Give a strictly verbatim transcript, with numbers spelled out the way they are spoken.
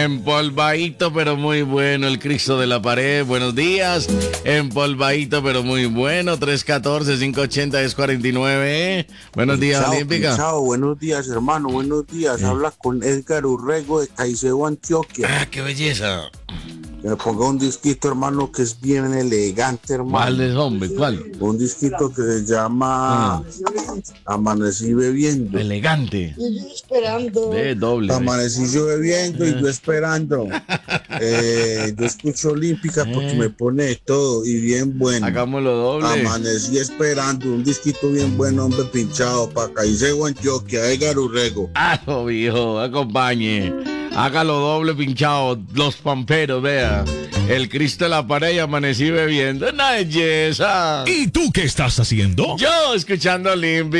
Empolvadito, pero muy bueno. El Cristo de la pared. Buenos días. Empolvadito, pero muy bueno. tres uno cuatro, cinco ocho cero, diez cuarenta y nueve. Buenos días, Chao, Olímpica. chao, buenos días, hermano. Buenos días. Eh. Habla con Edgar Urrego de Caicedo, Antioquia. Ah, qué belleza. Que me ponga un disquito, hermano, que es bien elegante, hermano. ¿Cuál es, hombre? ¿Cuál? Un disquito que se llama Ah. Amanecí bebiendo. Elegante. Y yo esperando. De doble. Amanecí yo bebiendo y yo esperando. Eh, yo escucho Olímpica porque me pone de todo y bien bueno. Hagámoslo doble. Amanecí esperando un disquito bien bueno, hombre, pinchado para Caicedo, Antioquia, Edgar Urrego. Hágalo, viejo, acompañe. Hágalo doble pinchado. Los pamperos, vea. El Cristo de la pared y amanecí bebiendo. ¡Una belleza! ¿Y tú qué estás haciendo? Yo escuchando Olímpica.